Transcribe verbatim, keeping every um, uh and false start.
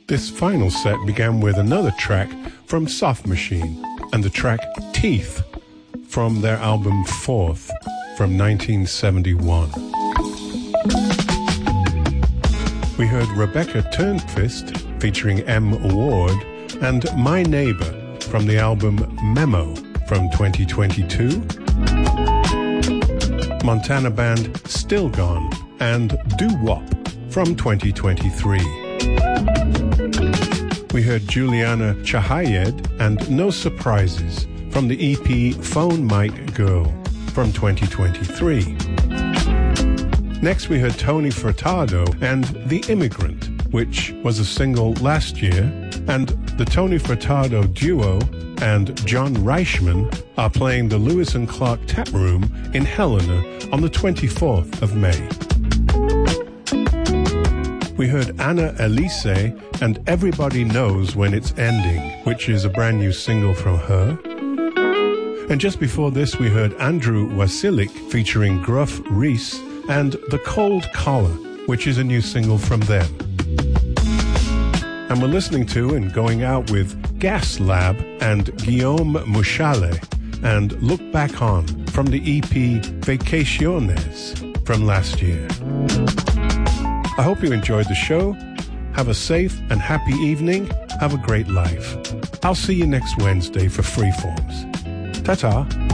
This final set began with another track from Soft Machine and the track Teeth from their album Fourth from nineteen seventy-one. We heard Rebecca Turnquist featuring M. Ward and My Neighbor from the album Memo from twenty twenty-two. Montana band Still Gone and Doo Wop from twenty twenty-three. We heard Juliana Chahayed and No Surprises from the E P Phone Mic Girl from twenty twenty-three. Next we heard Tony Furtado and The Immigrant, which was a single last year, and the Tony Furtado duo and John Reichman are playing the Lewis and Clark Tap Room in Helena on the twenty-fourth of May. We heard Anna Elise and Everybody Knows When It's Ending, which is a brand new single from her. And just before this, we heard Andrew Wasilik featuring Gruff Reese and The Cold Collar, which is a new single from them. And we're listening to and going out with Gas Lab and Guillaume Mouchale and Look Back On from the E P Vacaciones from last year. I hope you enjoyed the show. Have a safe and happy evening. Have a great life. I'll see you next Wednesday for Freeforms. Ta-ta.